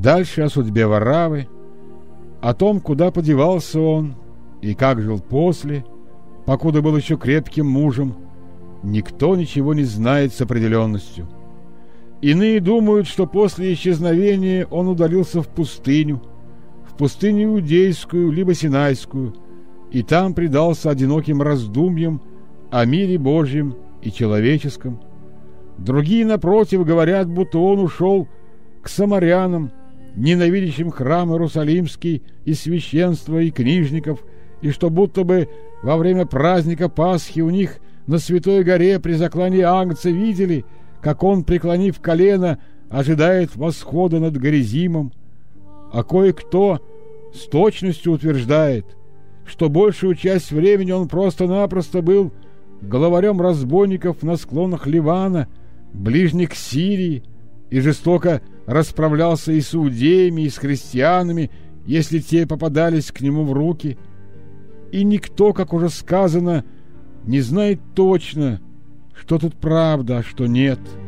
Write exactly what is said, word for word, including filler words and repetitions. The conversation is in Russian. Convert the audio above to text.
Дальше о судьбе Вараввы, о том, куда подевался он и как жил после, покуда был еще крепким мужем, никто ничего не знает с определенностью. Иные думают, что после исчезновения он удалился в пустыню, в пустыню Иудейскую, либо Синайскую, и там предался одиноким раздумьям о мире Божьем и человеческом. Другие, напротив, говорят, будто он ушел к самарянам, ненавидящим храм Иерусалимский и священство, и книжников, и что будто бы во время праздника Пасхи у них на Святой горе при заклании Агнца видели, как он, преклонив колено, ожидает восхода над Горизимом. А кое-кто с точностью утверждает, что большую часть времени он просто-напросто был главарем разбойников на склонах Ливана, ближних к Сирии, и жестоко расправлялся и с иудеями, и с христианами, если те попадались к нему в руки. И никто, как уже сказано, не знает точно, что тут правда, а что нет.